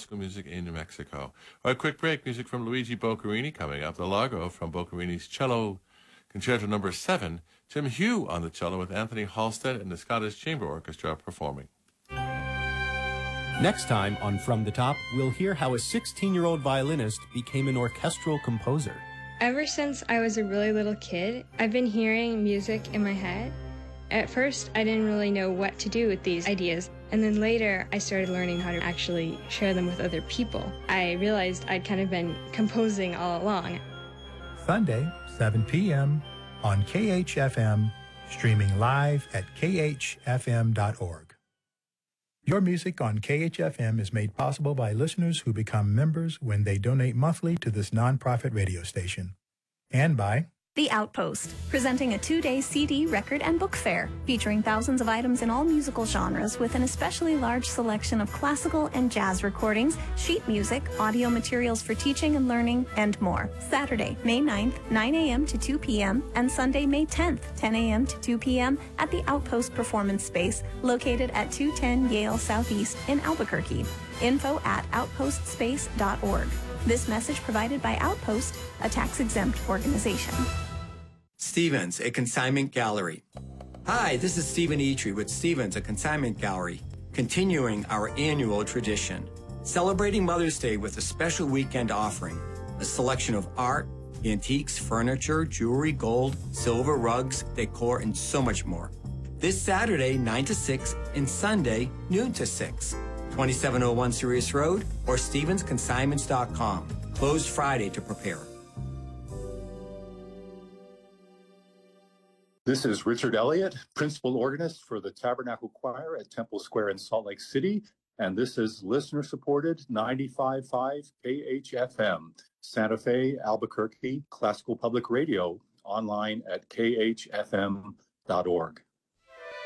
classical music in New Mexico. All right, quick break. Music from Luigi Boccherini coming up. The Largo from Boccherini's Cello Concerto No. 7. Tim Hugh on the cello with Anthony Halstead and the Scottish Chamber Orchestra performing. Next time on From the Top, we'll hear how a 16-year-old violinist became an orchestral composer. Ever since I was a really little kid, I've been hearing music in my head. At first, I didn't really know what to do with these ideas, and then later I started learning how to actually share them with other people. I realized I'd kind of been composing all along. Sunday, 7 p.m. on KHFM, streaming live at khfm.org. Your music on KHFM is made possible by listeners who become members when they donate monthly to this nonprofit radio station, and by The Outpost, presenting a 2-day CD, record, and book fair, featuring thousands of items in all musical genres with an especially large selection of classical and jazz recordings, sheet music, audio materials for teaching and learning, and more. Saturday, May 9th, 9 a.m. to 2 p.m., and Sunday, May 10th, 10 a.m. to 2 p.m. at the Outpost Performance Space, located at 210 Yale Southeast in Albuquerque. Info at outpostspace.org. This message provided by Outpost, a tax-exempt organization. Stevens, a consignment gallery. Hi, this is Stephen Eitri with Stevens, a consignment gallery, continuing our annual tradition, celebrating Mother's Day with a special weekend offering, a selection of art, antiques, furniture, jewelry, gold, silver, rugs, decor, and so much more. This Saturday, 9 to 6, and Sunday, noon to 6. 2701 Sirius Road or StevensConsignments.com. Closed Friday to prepare. This is Richard Elliott, principal organist for the Tabernacle Choir at Temple Square in Salt Lake City, and this is listener-supported 95.5 KHFM, Santa Fe, Albuquerque, Classical Public Radio, online at khfm.org.